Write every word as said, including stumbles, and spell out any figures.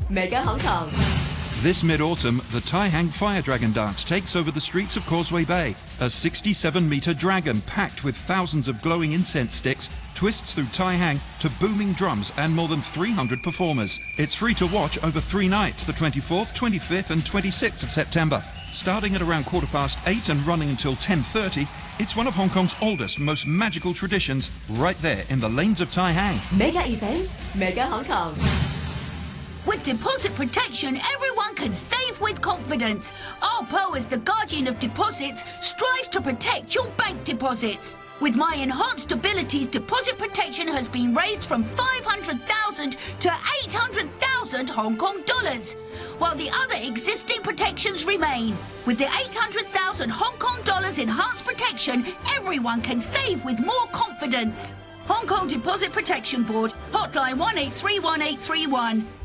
Mega Hong Kong. This mid-autumn, the Tai Hang Fire Dragon Dance takes over the streets of Causeway Bay. A sixty-seven metre dragon packed with thousands of glowing incense sticks twists through Tai Hang to booming drums and more than three hundred performers. It's free to watch over three nights, the twenty-fourth, twenty-fifth and twenty-sixth of September. Starting at around quarter past eight and running until ten thirty, it's one of Hong Kong's oldest, most magical traditions, right there in the lanes of Tai Hang. Mega events, Mega Hong Kong. With deposit protection, everyone can save with confidence. R P O, as the guardian of deposits, strives to protect your bank deposits. With my enhanced abilities, deposit protection has been raised from five hundred thousand to eight hundred thousand Hong Kong dollars, while the other existing protections remain. With the eight hundred thousand Hong Kong dollars enhanced protection, everyone can save with more confidence. Hong Kong Deposit Protection Board, hotline one eight three one eight three one.